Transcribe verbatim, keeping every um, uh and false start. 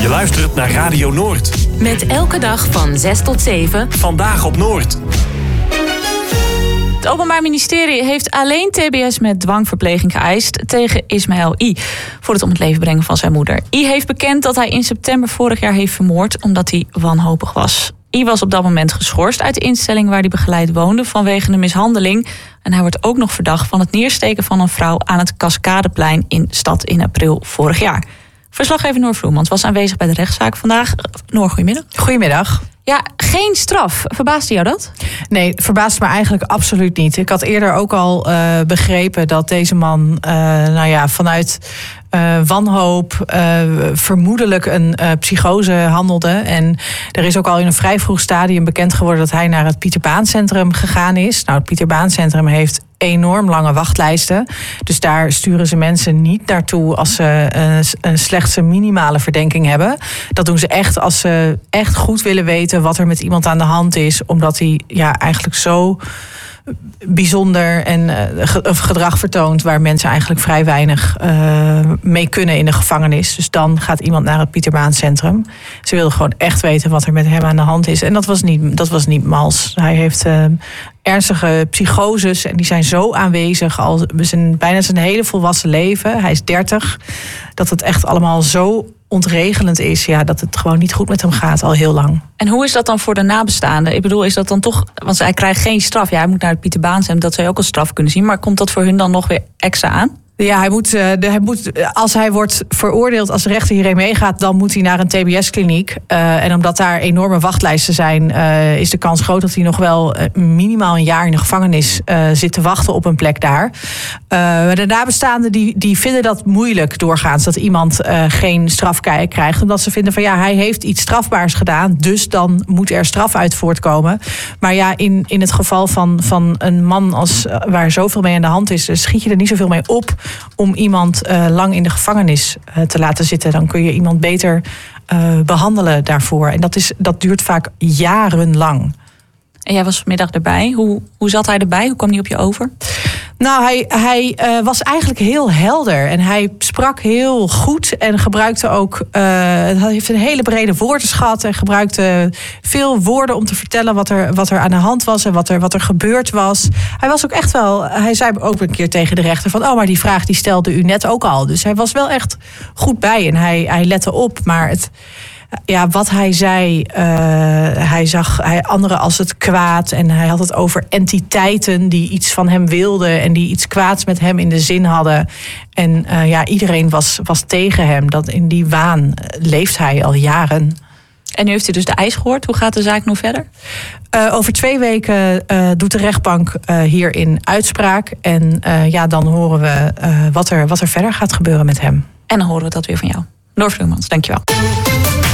Je luistert naar Radio Noord. Met elke dag van zes tot zeven. Vandaag op Noord. Het Openbaar Ministerie heeft alleen T B S met dwangverpleging geëist tegen Ismaël I. voor het om het leven brengen van zijn moeder. I heeft bekend dat hij in september vorig jaar heeft vermoord omdat hij wanhopig was. I was op dat moment geschorst uit de instelling waar hij begeleid woonde vanwege een mishandeling. En hij wordt ook nog verdacht van het neersteken van een vrouw aan het Cascadeplein in de stad in april vorig jaar. Verslaggever Noor Vloemans was aanwezig bij de rechtszaak vandaag. Noor, goedemiddag. Goedemiddag. Ja, geen straf. Verbaasde jou dat? Nee, het verbaast me eigenlijk absoluut niet. Ik had eerder ook al uh, begrepen dat deze man uh, nou ja, vanuit uh, wanhoop uh, vermoedelijk een uh, psychose handelde. En er is ook al in een vrij vroeg stadium bekend geworden dat hij naar het Pieter Baan Centrum gegaan is. Nou, het Pieter Baan Centrum heeft enorm lange wachtlijsten. Dus daar sturen ze mensen niet naartoe als ze uh, een slechts een minimale verdenking hebben. Dat doen ze echt als ze echt goed willen weten wat er met iemand aan de hand is. Omdat hij ja, eigenlijk zo bijzonder en uh, gedrag vertoont waar mensen eigenlijk vrij weinig uh, mee kunnen in de gevangenis. Dus dan gaat iemand naar het Pieter Baan Centrum. Ze wilden gewoon echt weten wat er met hem aan de hand is. En dat was niet, dat was niet mals. Hij heeft uh, ernstige psychoses en die zijn zo aanwezig al zijn, bijna zijn hele volwassen leven. Hij is dertig. Dat het echt allemaal zo ontregelend is, ja, dat het gewoon niet goed met hem gaat al heel lang. En hoe is dat dan voor de nabestaanden? Ik bedoel, is dat dan toch, want hij krijgt geen straf. Ja, hij moet naar het Pieter Baan Centrum, dat zou je ook als straf kunnen zien. Maar komt dat voor hun dan nog weer extra aan? Ja, hij moet, hij moet, als hij wordt veroordeeld, als de rechter hierheen meegaat, dan moet hij naar een T B S-kliniek. Uh, en omdat daar enorme wachtlijsten zijn, uh, is de kans groot dat hij nog wel uh, minimaal een jaar in de gevangenis uh, zit te wachten op een plek daar. Uh, de nabestaanden die, die vinden dat moeilijk doorgaans, dat iemand uh, geen straf krijgt. Omdat ze vinden van ja, hij heeft iets strafbaars gedaan, dus dan moet er straf uit voortkomen. Maar ja, in, in het geval van, van een man als, uh, waar zoveel mee aan de hand is, schiet je er niet zoveel mee op om iemand uh, lang in de gevangenis uh, te laten zitten. Dan kun je iemand beter uh, behandelen daarvoor. En dat, is, dat duurt vaak jarenlang. En jij was vanmiddag erbij. Hoe, hoe zat hij erbij? Hoe kwam hij op je over? Nou, hij, hij uh, was eigenlijk heel helder. En hij sprak heel goed en gebruikte ook Uh, hij heeft een hele brede woordenschat en gebruikte veel woorden om te vertellen wat er, wat er aan de hand was en wat er, wat er gebeurd was. Hij was ook echt wel, hij zei ook een keer tegen de rechter van oh, maar die vraag die stelde u net ook al. Dus hij was wel echt goed bij en hij, hij lette op. Maar het Ja, wat hij zei, uh, hij zag hij anderen als het kwaad en hij had het over entiteiten die iets van hem wilden en die iets kwaads met hem in de zin hadden. En uh, ja, iedereen was, was tegen hem. Dat in die waan leeft hij al jaren. En nu heeft u dus de eis gehoord. Hoe gaat de zaak nu verder? Uh, over twee weken uh, doet de rechtbank uh, hierin uitspraak. En uh, ja, dan horen we uh, wat, er, wat er verder gaat gebeuren met hem. En dan horen we dat weer van jou. Noor Vloemans, dankjewel.